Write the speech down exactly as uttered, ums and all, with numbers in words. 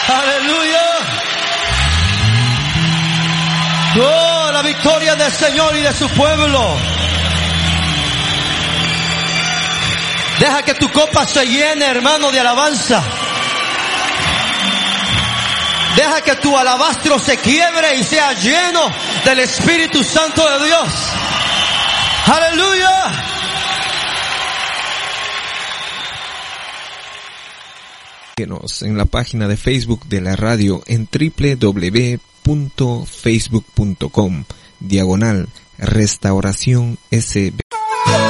Aleluya. Oh, la victoria del Señor y de su pueblo. Deja que tu copa se llene, hermano, de alabanza. Deja que tu alabastro se quiebre y sea lleno del Espíritu Santo de Dios. Aleluya. Síguenos en la página de Facebook de la radio en doble u doble u doble u punto facebook punto com diagonal Restauración S B.